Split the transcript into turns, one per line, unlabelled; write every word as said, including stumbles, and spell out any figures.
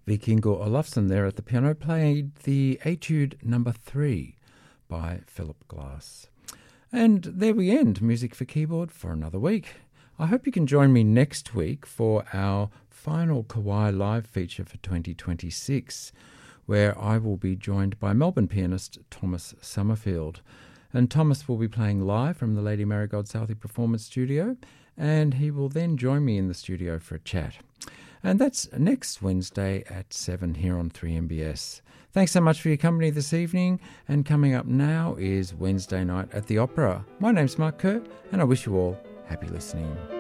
Vikingo Olafsson there at the piano played the Etude number three by Philip Glass. And there we end Music for Keyboard for another week. I hope you can join me next week for our final Kauai Live feature for twenty twenty-six, where I will be joined by Melbourne pianist Thomas Summerfield. And Thomas will be playing live from the Lady Marigold Southey Performance Studio, and he will then join me in the studio for a chat. And that's next Wednesday at seven here on three M B S. Thanks so much for your company this evening, and coming up now is Wednesday Night at the Opera. My name's Mark Kerr, and I wish you all happy listening.